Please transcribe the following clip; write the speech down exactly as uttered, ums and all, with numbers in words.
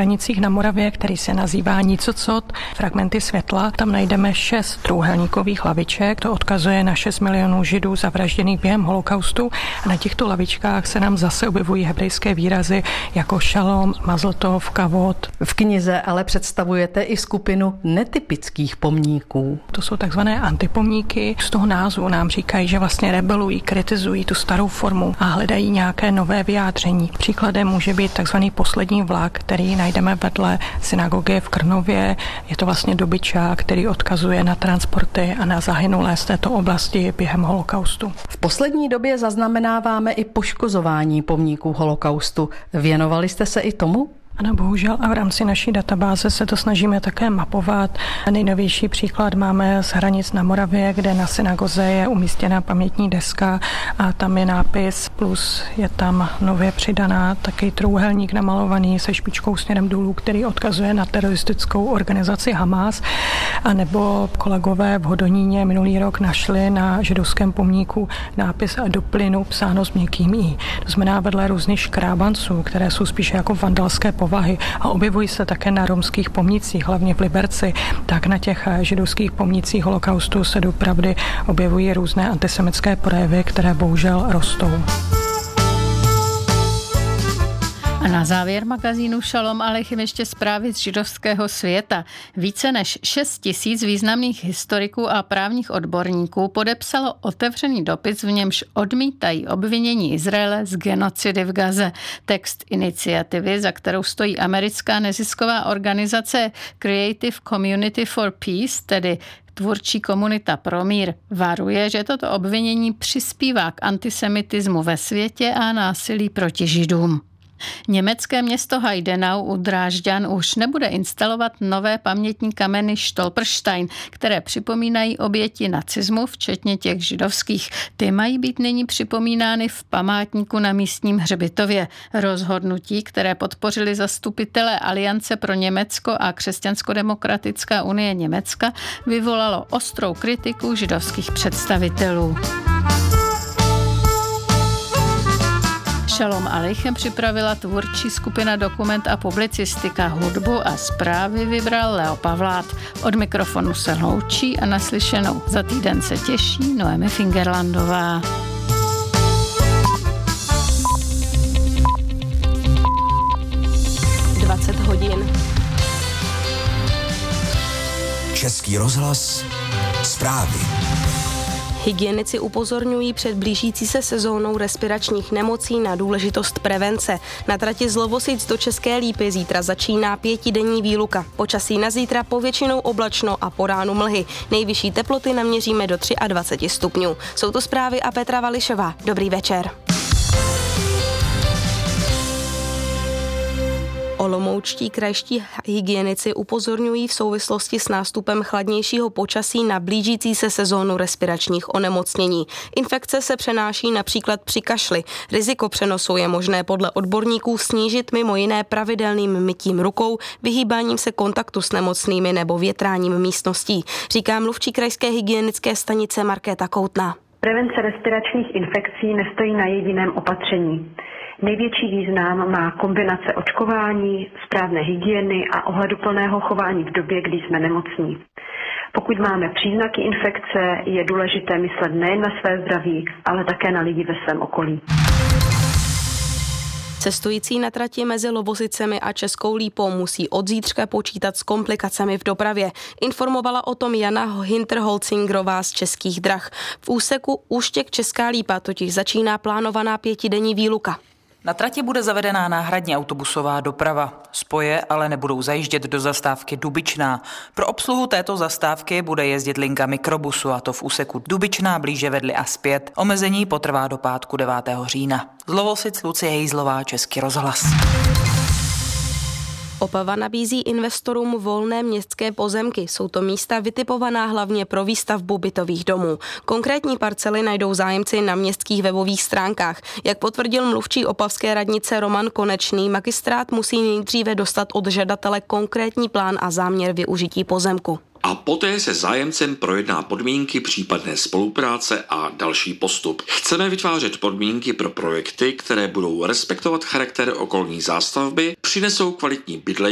Hranicích na Moravě, který se nazývá Nicocot, fragmenty světla. Tam najdeme šest trojúhelníkových laviček. To odkazuje na šest milionů Židů zavražděných během holokaustu. A na těchto lavičkách se nám zase objevují hebrejské výrazy jako šalom, mazl tov, kavod. V knize ale představujete i skupinu netypických pomníků. To jsou takzvané antipomníky. Z toho názvu nám říkají, že vlastně rebelují, kritizují tu starou formu a hledají nějaké nové vyjádření. Příkladem může být takzvaný poslední vlak, který najdeme vedle synagogy v Krnově. Je to vlastně dobyčák, který odkazuje na transporty a na zahynulé z této oblasti během holokaustu. V poslední době zaznamenáváme i poškozování pomníků holokaustu. Věnovali jste se i tomu? Ano, bohužel a v rámci naší databáze se to snažíme také mapovat. Nejnovější příklad máme z Hranic na Moravě, kde na synagoze je umístěna pamětní deska a tam je nápis, plus je tam nově přidaná taky trojúhelník namalovaný se špičkou směrem dolů, který odkazuje na teroristickou organizaci Hamas. A nebo kolegové v Hodoníně minulý rok našli na židovském pomníku nápis a do plynu psáno s měkkým i. To znamená vedle různých škrábanců, které jsou spíše jako vandalské povahy a objevují se také na romských pomnících, hlavně v Liberci, tak na těch židovských pomnících holokaustu se dopravdy objevují různé antisemitské projevy, které bohužel rostou. A na závěr magazínu Šalom Aleichem ještě zprávy z židovského světa. Více než šest tisíc významných historiků a právních odborníků podepsalo otevřený dopis, v němž odmítají obvinění Izraele z genocidy v Gaze. Text iniciativy, za kterou stojí americká nezisková organizace Creative Community for Peace, tedy Tvůrčí komunita pro mír, varuje, že toto obvinění přispívá k antisemitismu ve světě a násilí proti Židům. Německé město Heidenau u Drážďan už nebude instalovat nové pamětní kameny Stolperstein, které připomínají oběti nacismu, včetně těch židovských. Ty mají být nyní připomínány v památníku na místním hřbitově. Rozhodnutí, které podpořili zastupitelé Aliance pro Německo a Křesťansko-demokratická unie Německa, vyvolalo ostrou kritiku židovských představitelů. Šalom Aleichem připravila tvůrčí skupina Dokument a publicistika, hudbu a zprávy vybral Leo Pavlát. Od mikrofonu se loučí a naslyšenou za týden se těší Noemi Fingerlandová. dvacet hodin. Český rozhlas, zprávy. Hygienici upozorňují před blížící se sezónou respiračních nemocí na důležitost prevence. Na trati z Lovosic do České Lípy zítra začíná pětidenní výluka. Počasí na zítra povětšinou oblačno a po ránu mlhy. Nejvyšší teploty naměříme do dvacet tři stupňů. Jsou to zprávy a Petra Vališová. Dobrý večer. Olomoučtí krajští hygienici upozorňují v souvislosti s nástupem chladnějšího počasí na blížící se sezónu respiračních onemocnění. Infekce se přenáší například při kašli. Riziko přenosu je možné podle odborníků snížit mimo jiné pravidelným mytím rukou, vyhýbáním se kontaktu s nemocnými nebo větráním místností, říká mluvčí krajské hygienické stanice Markéta Koutná. Prevence respiračních infekcí nestojí na jediném opatření. Největší význam má kombinace očkování, správné hygieny a ohleduplného chování v době, kdy jsme nemocní. Pokud máme příznaky infekce, je důležité myslet nejen na své zdraví, ale také na lidi ve svém okolí. Cestující na trati mezi Lovosicemi a Českou Lípou musí od zítřka počítat s komplikacemi v dopravě. Informovala o tom Jana Hinterholzingrová z Českých drah. V úseku Úštěk Česká Lípa totiž začíná plánovaná pětidenní výluka. Na trati bude zavedená náhradní autobusová doprava. Spoje ale nebudou zajíždět do zastávky Dubičná. Pro obsluhu této zastávky bude jezdit linka mikrobusu, a to v úseku Dubičná blíže Vedli a zpět. Omezení potrvá do pátku devátého října. Z Lovosic Lucie Hejzlová, Český rozhlas. Opava nabízí investorům volné městské pozemky. Jsou to místa vytipovaná hlavně pro výstavbu bytových domů. Konkrétní parcely najdou zájemci na městských webových stránkách. Jak potvrdil mluvčí opavské radnice Roman Konečný, magistrát musí nejdříve dostat od žadatele konkrétní plán a záměr využití pozemku. A poté se zájemcem projedná podmínky případné spolupráce a další postup. Chceme vytvářet podmínky pro projekty, které budou respektovat charakter okolní zástavby, přinesou kvalitní bydlení